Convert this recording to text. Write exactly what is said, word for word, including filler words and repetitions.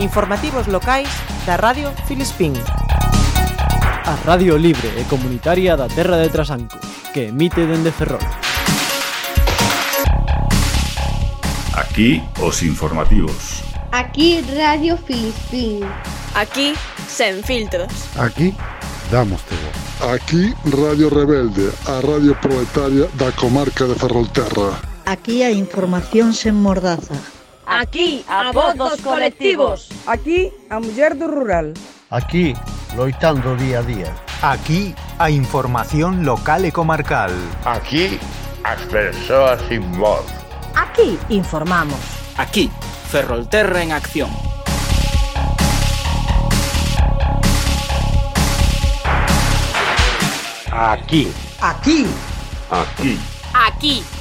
Informativos locais da Radio Filispín. A radio libre e comunitaria da terra de Trasanco, que emite dende Ferrol. Aquí os informativos. Aquí Radio Filispín. Aquí sen filtros. Aquí damos voz. Aquí Radio Rebelde, a radio proletaria da comarca de Ferrolterra. Aquí a información sen mordaza. Aquí a voz dos colectivos. Aquí a muller do rural. Aquí loitando día a día. Aquí a información local e comarcal. Aquí as persoas sin voz. Aquí informamos. Aquí Ferrolterra en acción. Aquí. Aquí. Aquí. Aquí